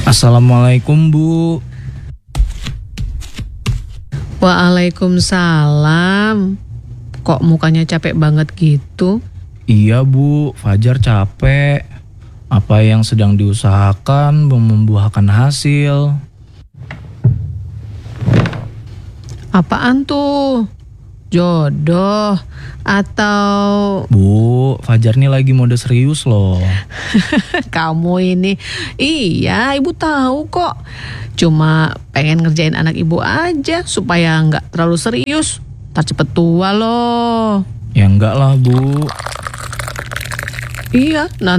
Assalamualaikum Bu. Waalaikumsalam. Kok mukanya capek banget gitu? Iya Bu, Fajar capek. Apa yang sedang diusahakan belum membuahkan hasil. Apaan tuh? Jodoh atau Bu, Fajar nih lagi mode serius loh. kamu ini? Iya, ibu tahu kok. Cuma pengen ngerjain anak ibu aja supaya nggak terlalu serius. Ntar cepet tua loh. Ya enggak lah Bu. Iya, nanti